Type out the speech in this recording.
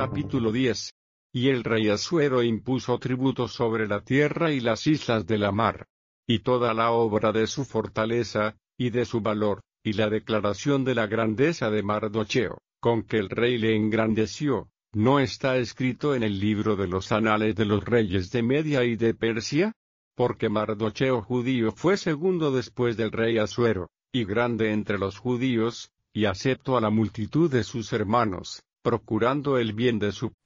Capítulo 10. Y el rey Asuero impuso tributo sobre la tierra y las islas de la mar, y toda la obra de su fortaleza, y de su valor, y la declaración de la grandeza de Mardocheo, con que el rey le engrandeció, ¿no está escrito en el libro de los anales de los reyes de Media y de Persia? Porque Mardocheo judío fue segundo después del rey Asuero, y grande entre los judíos, y acepto a la multitud de sus hermanos, procurando el bien de su